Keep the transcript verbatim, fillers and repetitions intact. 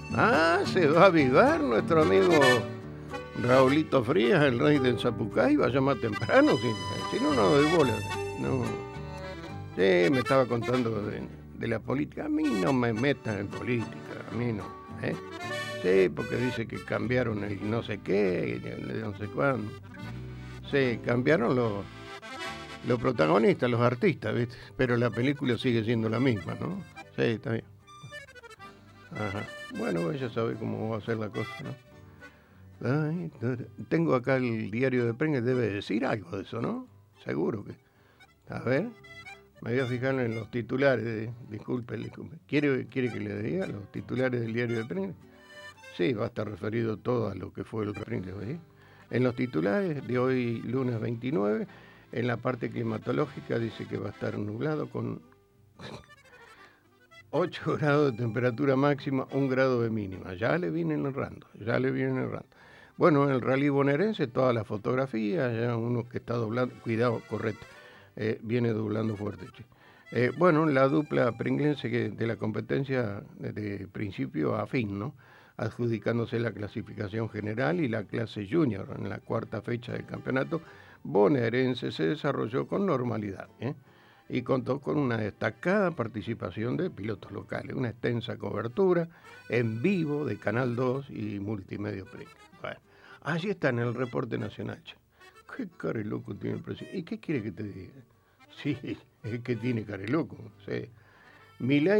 Ah, se va a avivar nuestro amigo Raulito Frías, el rey del Zapucay. Vaya más temprano, si, si no, no doy bola. No. Sí, me estaba contando de, de la política. A mí no me metan en política, a mí no. ¿eh? Sí, porque dice que cambiaron el no sé qué, el no sé cuándo. Sí, cambiaron los, los protagonistas, los artistas, ¿viste? Pero la película sigue siendo la misma, ¿no? Sí, está bien. Ajá. Bueno, ella sabe cómo va a ser la cosa, ¿no? Ay, tengo acá el diario de Prengue, debe decir algo de eso, ¿no? Seguro que. A ver, me voy a fijar en los titulares. De, disculpe, disculpe. ¿Quiere, ¿Quiere que le diga los titulares del diario de Prengue? Sí, va a estar referido todo a lo que fue el Prengue hoy. En los titulares de hoy, lunes veintinueve, en la parte climatológica dice que va a estar nublado con ocho grados de temperatura máxima, un grado de mínima. Ya le vienen errando, ya le vienen errando. Bueno, en el rally bonaerense, todas las fotografías, ya uno que está doblando, cuidado, correcto, eh, viene doblando fuerte. Eh, bueno, la dupla pringlense de la competencia de principio a fin, ¿no? Adjudicándose la clasificación general y la clase junior en la cuarta fecha del campeonato bonaerense se desarrolló con normalidad, ¿eh? y contó con una destacada participación de pilotos locales, una extensa cobertura en vivo de Canal dos y Multimedia Premium. Bueno, allí está en el reporte nacional. Che. Qué care loco tiene el presidente. ¿Y qué quiere que te diga? Sí, es que tiene care loco. Sí. Milei